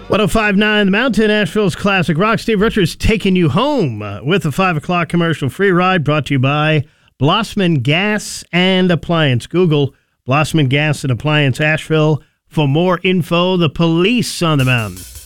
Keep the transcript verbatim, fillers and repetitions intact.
one oh five point nine The Mountain, Asheville's classic rock. Steve Richards taking you home uh, with a five o'clock commercial free ride brought to you by Blossman Gas and Appliance. Google Blossman Gas and Appliance Asheville for more info. The Police on the Mountain.